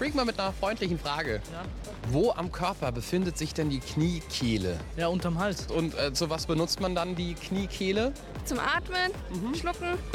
Freak mal mit einer freundlichen Frage. Ja. Wo am Körper befindet sich denn die Kniekehle? Ja, unterm Hals. Und zu was benutzt man dann die Kniekehle? Zum Atmen, Schlucken.